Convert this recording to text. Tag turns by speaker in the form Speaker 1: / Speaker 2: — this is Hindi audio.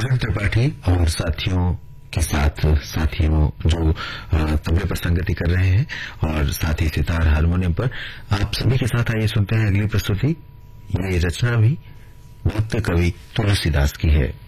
Speaker 1: सागर त्रिपाठी और साथियों के साथ साथियों जो तबले पर संगति कर रहे हैं और साथ ही सितार हारमोनियम पर। आप सभी के साथ आइए सुनते हैं अगली प्रस्तुति। ये रचना भी भक्त कवि तुलसीदास की है।